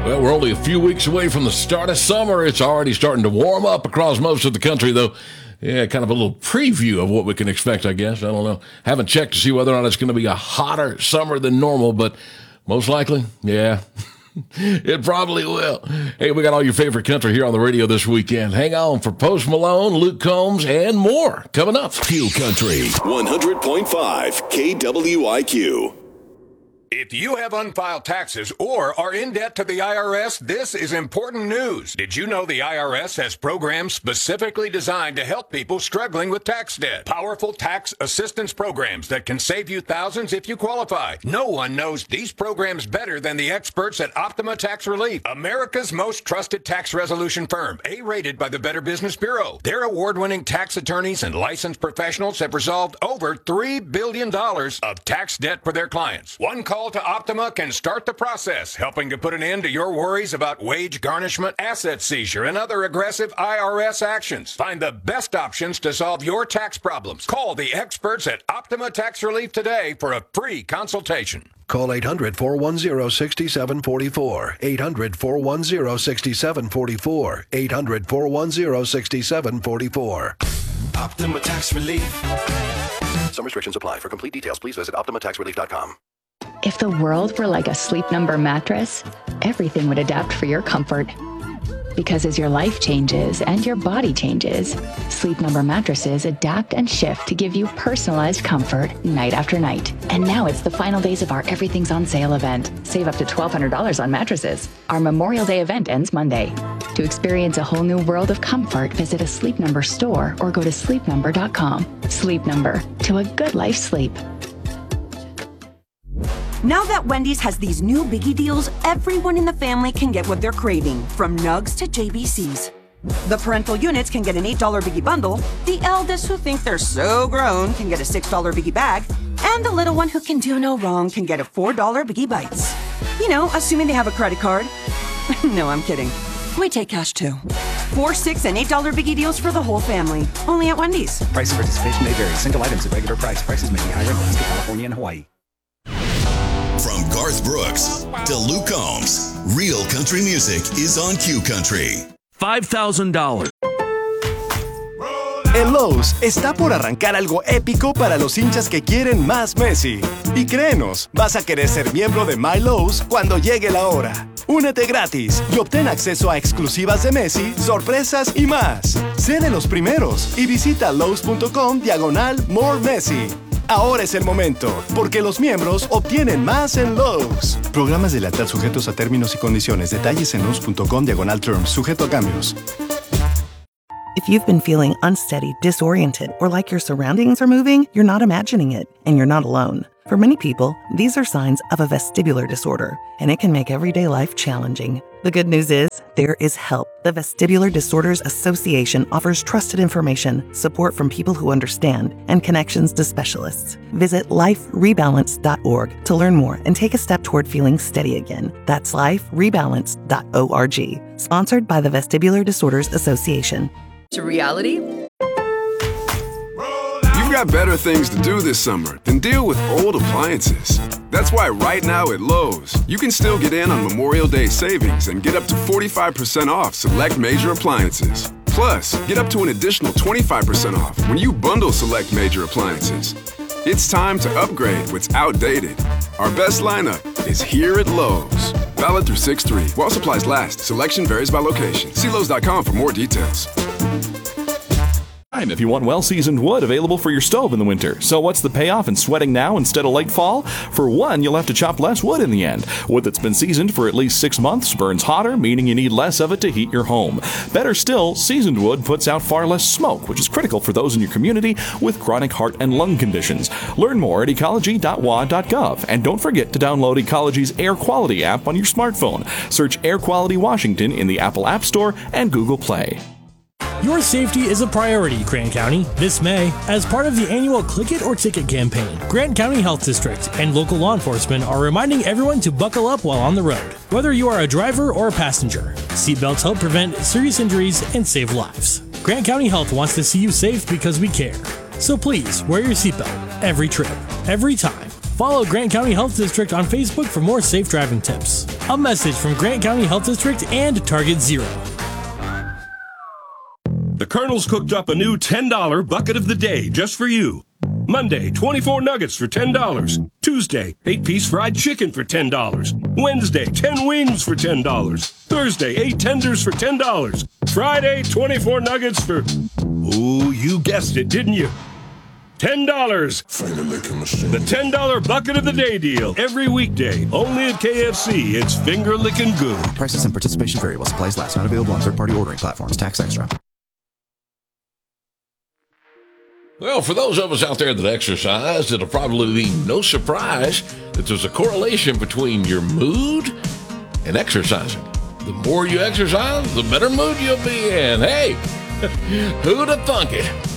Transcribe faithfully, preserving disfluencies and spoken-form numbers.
Well, we're only a few weeks away from the start of summer. It's already starting to warm up across most of the country, though. Yeah, kind of a little preview of what we can expect, I guess. I don't know. Haven't checked to see whether or not it's going to be a hotter summer than normal, but most likely, yeah, it probably will. Hey, we got all your favorite country here on the radio this weekend. Hang on for Post Malone, Luke Combs, and more coming up. Q Country one hundred point five K W I Q. If you have unfiled taxes or are in debt to the I R S, this is important news. Did you know the I R S has programs specifically designed to help people struggling with tax debt? Powerful tax assistance programs that can save you thousands if you qualify. No one knows these programs better than the experts at Optima Tax Relief, America's most trusted tax resolution firm, A-rated by the Better Business Bureau. Their award-winning tax attorneys and licensed professionals have resolved over three billion dollars of tax debt for their clients. One call to Optima can start the process, helping to put an end to your worries about wage garnishment, asset seizure, and other aggressive I R S actions. Find the best options to solve your tax problems. Call the experts at Optima Tax Relief today for a free consultation. Call eight hundred, four one zero, six seven four four. eight hundred, four one zero, six seven four four. eight hundred, four one zero, six seven four four. Optima Tax Relief. Some restrictions apply. For complete details, please visit optima tax relief dot com. If the world were like a Sleep Number mattress, everything would adapt for your comfort. Because as your life changes and your body changes, Sleep Number mattresses adapt and shift to give you personalized comfort night after night. And now it's the final days of our Everything's on Sale event. Save up to twelve hundred dollars on mattresses. Our Memorial Day event ends Monday. To experience a whole new world of comfort, visit a Sleep Number store or go to sleep number dot com. Sleep Number, to a good life sleep. Now that Wendy's has these new biggie deals, everyone in the family can get what they're craving, from nugs to J B Cs. The parental units can get an eight dollar biggie bundle, the eldest who think they're so grown can get a six dollar biggie bag, and the little one who can do no wrong can get a four dollar biggie bites. You know, assuming they have a credit card. No, I'm kidding. We take cash too. Four, six, and eight dollar biggie deals for the whole family. Only at Wendy's. Price and participation may vary. Single items at regular price. Prices may be higher in Alaska, California, and Hawaii. From Garth Brooks to Luke Combs, real country music is on Q Country. five thousand dollars. En Lowe's está por arrancar algo épico para los hinchas que quieren más Messi. Y créenos, vas a querer ser miembro de My Lowe's cuando llegue la hora. Únete gratis y obtén acceso a exclusivas de Messi, sorpresas y más. Sé de los primeros y visita Lowe's.com diagonal More Messi. Ahora es el momento, porque los miembros obtienen más en Lowe's. Programas de lealtad sujetos a términos y condiciones. Detalles en Lowe's.com diagonal terms. Sujeto a cambios. If you've been feeling unsteady, disoriented, or like your surroundings are moving, you're not imagining it, and you're not alone. For many people, these are signs of a vestibular disorder, and it can make everyday life challenging. The good news is, there is help. The Vestibular Disorders Association offers trusted information, support from people who understand, and connections to specialists. Visit life rebalance dot org to learn more and take a step toward feeling steady again. That's life rebalance dot org. Sponsored by the Vestibular Disorders Association. To reality? You've got better things to do this summer than deal with old appliances. That's why right now at Lowe's, you can still get in on Memorial Day savings and get up to forty-five percent off select major appliances. Plus, get up to an additional twenty-five percent off when you bundle select major appliances. It's time to upgrade what's outdated. Our best lineup is here at Lowe's. Valid through six three. While supplies last, selection varies by location. See Lowe's dot com for more details. If you want well-seasoned wood available for your stove in the winter. So what's the payoff in sweating now instead of late fall? For one, you'll have to chop less wood in the end. Wood that's been seasoned for at least six months burns hotter, meaning you need less of it to heat your home. Better still, seasoned wood puts out far less smoke, which is critical for those in your community with chronic heart and lung conditions. Learn more at ecology dot w a dot gov. And don't forget to download Ecology's Air Quality app on your smartphone. Search Air Quality Washington in the Apple App Store and Google Play. Your safety is a priority, Grant County. This May, as part of the annual Click It or Ticket campaign, Grant County Health District and local law enforcement are reminding everyone to buckle up while on the road. Whether you are a driver or a passenger, seatbelts help prevent serious injuries and save lives. Grant County Health wants to see you safe because we care. So please, wear your seatbelt every trip, every time. Follow Grant County Health District on Facebook for more safe driving tips. A message from Grant County Health District and Target Zero. The Colonel's cooked up a new ten dollar bucket of the day just for you. Monday, twenty-four nuggets for ten dollars. Tuesday, eight piece fried chicken for ten dollars. Wednesday, ten wings for ten dollars. Thursday, eight tenders for ten dollars. Friday, twenty-four nuggets for... Ooh, you guessed it, didn't you? ten dollars. The ten dollar bucket of the day deal. Every weekday. Only at K F C. It's finger licking good. Prices and participation variable. Supplies last. Not available on third-party ordering platforms. Tax extra. Well, for those of us out there that exercise, it'll probably be no surprise that there's a correlation between your mood and exercising. The more you exercise, the better mood you'll be in. Hey, who'd have thunk it?